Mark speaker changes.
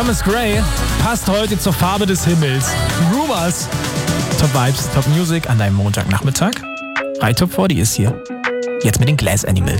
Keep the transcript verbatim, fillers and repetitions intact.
Speaker 1: Thomas Gray passt heute zur Farbe des Himmels. Rumors. Top Vibes, Top Music an deinem Montagnachmittag. Rai Top vierzig ist hier. Jetzt mit den Glass Animals.